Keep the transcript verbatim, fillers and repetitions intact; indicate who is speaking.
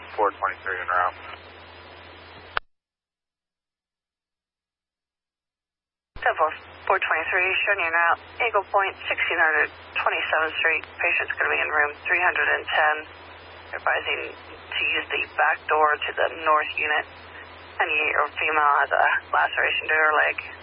Speaker 1: four twenty-three en route.
Speaker 2: ten four, four twenty-three, showing you now, Eagle Point, sixteen twenty-seventh Street. Patient's going to be in room three hundred ten. Advising to use the back door to the north unit. And your female has a laceration to her leg.